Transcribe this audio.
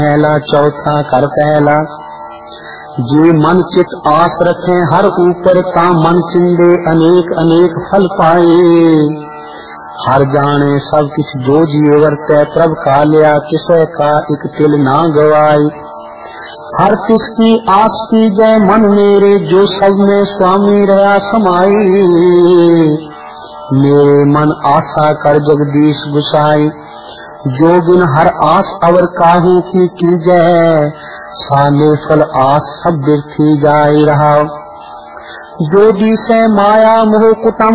पहला चौथा कर पहला जी मन चित आस रखे हर ऊपर का मन चिंदे अनेक अनेक फल पाए हर जाने सब किछ जो जिये वर्तै प्रभ का लिया किसे का एक तिल ना गवाई हर किसकी आस की जय मन मेरे जो सब में स्वामी रहा समाई मेरे मन आशा कर जगदीश गुसाई जो बिन हर आस अवर काहू की जय साले फल आस सब बिरथी जाय रहा जो दिसे माया मोह कुटम